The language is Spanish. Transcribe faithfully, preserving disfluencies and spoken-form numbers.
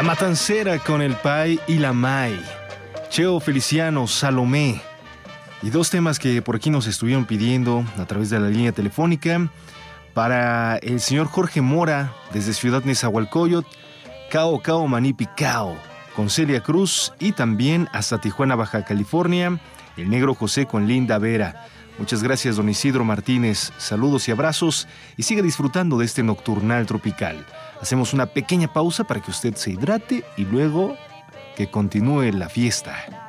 Matancera con el Pai y la Mai, Cheo Feliciano, Salomé, y dos temas que por aquí nos estuvieron pidiendo a través de la línea telefónica. Para el señor Jorge Mora, desde Ciudad Nezahualcóyotl, Cao Cao Manipi Cao, con Celia Cruz, y también hasta Tijuana, Baja California, el Negro José con Linda Vera. Muchas gracias, don Isidro Martínez. Saludos y abrazos, y siga disfrutando de este nocturnal tropical. Hacemos una pequeña pausa para que usted se hidrate y luego que continúe la fiesta.